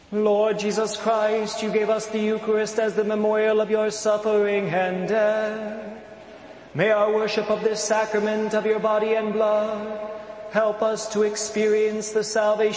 Lord Jesus Christ, you gave us the Eucharist as the memorial of your suffering and death. May our worship of this sacrament of your body and blood help us to experience the salvation